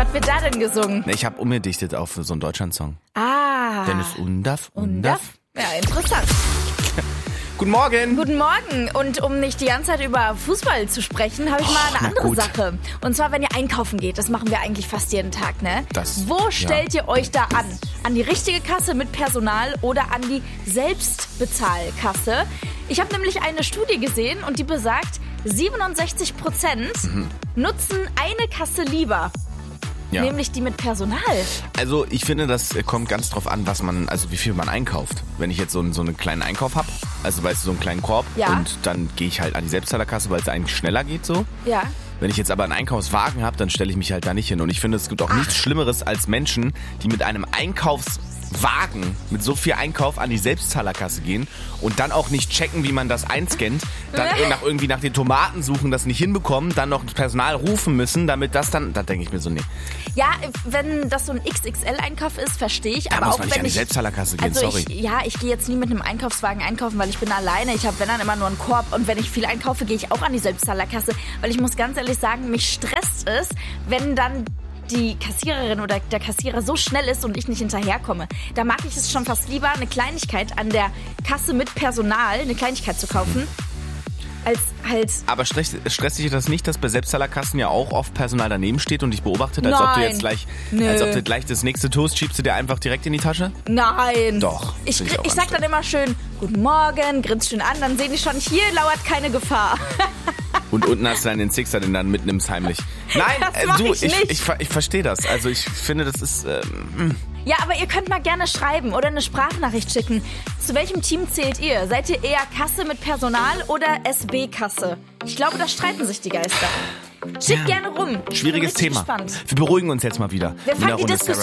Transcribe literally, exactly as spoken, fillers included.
Lied wird da denn gesungen? Ich habe umgedichtet auf so einen Deutschland-Song. Ah. Dennis Undaff. Undaff? Ja, interessant. Guten Morgen. Guten Morgen. Und um nicht die ganze Zeit über Fußball zu sprechen, habe ich mal eine andere gut. Sache. Und zwar, wenn ihr einkaufen geht, das machen wir eigentlich fast jeden Tag, ne? Das, Wo stellt ihr euch da an? An die richtige Kasse mit Personal oder an die Selbstbezahlkasse? Ich habe nämlich eine Studie gesehen und die besagt, siebenundsechzig Prozent mhm. nutzen eine Kasse lieber. Ja. Nämlich die mit Personal. Also ich finde, das kommt ganz drauf an, was man, also wie viel man einkauft. Wenn ich jetzt so einen, so einen kleinen Einkauf habe, also weißt du, so einen kleinen Korb ja. und dann gehe ich halt an die Selbstzahlerkasse, weil es eigentlich schneller geht so. Ja. Wenn ich jetzt aber einen Einkaufswagen habe, dann stelle ich mich halt da nicht hin. Und ich finde, es gibt auch Ach. nichts Schlimmeres als Menschen, die mit einem Einkaufswagen, mit so viel Einkauf an die Selbstzahlerkasse gehen und dann auch nicht checken, wie man das einscannt, dann nach, irgendwie nach den Tomaten suchen, das nicht hinbekommen, dann noch das Personal rufen müssen, damit das dann, da denke ich mir so, nee. Ja, wenn das so ein X X L-Einkauf ist, verstehe ich. Da aber muss auch man nicht wenn an die ich, Selbstzahlerkasse gehen, also sorry. Ich, ja, ich gehe jetzt nie mit einem Einkaufswagen einkaufen, weil ich bin alleine. Ich habe, wenn dann, immer nur einen Korb. Und wenn ich viel einkaufe, gehe ich auch an die Selbstzahlerkasse. Weil ich muss ganz ehrlich sagen, mich stresst es, wenn dann die Kassiererin oder der Kassierer so schnell ist und ich nicht hinterherkomme. Da mag ich es schon fast lieber, eine Kleinigkeit an der Kasse mit Personal, eine Kleinigkeit zu kaufen. Als halt. Aber stresst, stresst dich das nicht, dass bei Selbstzahlerkassen ja auch oft Personal daneben steht und dich beobachtet, als Nein. ob du jetzt gleich, Nö. als ob du gleich das nächste Toast schiebst du dir einfach direkt in die Tasche? Nein. Doch. Ich, ich, ich sag dann immer schön, guten Morgen, grinst schön an, dann sehen die schon, hier lauert keine Gefahr. Und unten hast du dann den Sixer, den dann mitnimmst heimlich. Nein, das äh, mach du, ich, ich, nicht. ich, ich, ich verstehe das. Also ich finde, das ist. Ähm, Ja, aber ihr könnt mal gerne schreiben oder eine Sprachnachricht schicken. Zu welchem Team zählt ihr? Seid ihr eher Kasse mit Personal oder S B-Kasse? Ich glaube, da streiten sich die Geister. Schickt ja. gerne rum. Ich Schwieriges bin richtig Thema. Gespannt. Wir beruhigen uns jetzt mal wieder. Wir fangen die Runde Diskussion